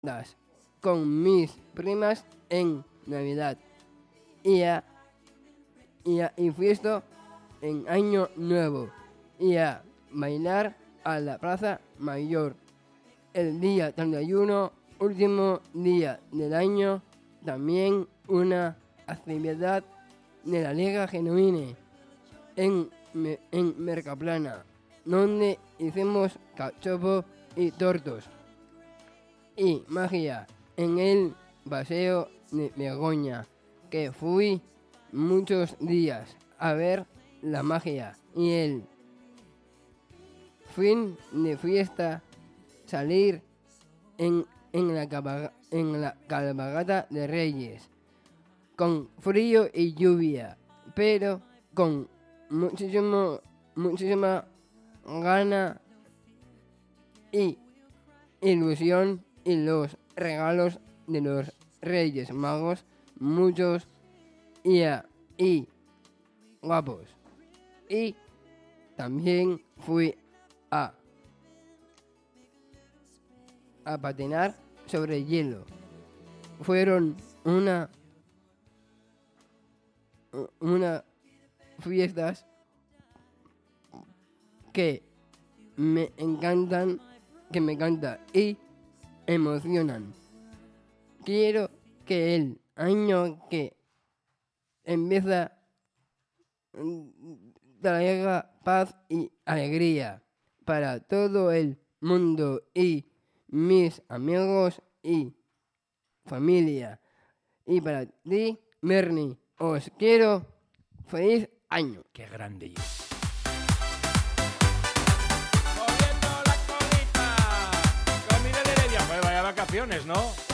con mis primas en Navidad y fiesta en Año Nuevo y a bailar a la Plaza Mayor. El día 31, último día del año, también una actividad de la Liga Genuine en Mercaplana, donde hicimos cachopo y tortos y magia en el Paseo de Begoña, que fui muchos días a ver la magia y el fin de fiesta salir en la cabalgata de Reyes con frío y lluvia, pero con muchísima gana y ilusión, y los regalos de los Reyes Magos, muchos y guapos. Y también fui a patinar sobre hielo. Fueron una fiestas que me encantan y emocionan. Quiero que el año que empieza traiga paz y alegría para todo el mundo y mis amigos y familia. Y para ti, Bernie, os quiero feliz año. ¡Qué grande! Moviendo la colita. Con Miguel Heredia. Pues vaya vacaciones, ¿no?